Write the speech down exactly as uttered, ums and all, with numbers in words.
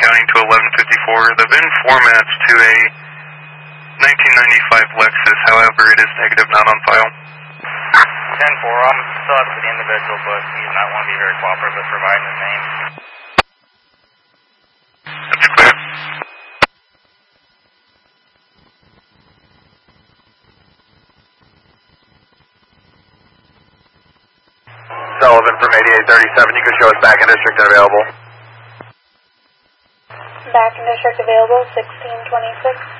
County to eleven fifty-four. The V I N formats to a nineteen ninety-five Lexus, however, it is negative, not on file. ten four, I'm still up to the individual, but he's not want to be very cooperative with providing his name. That's clear. Sullivan from eighty-eight thirty-seven, you can show us back in district available. Back in district available, sixteen twenty-six.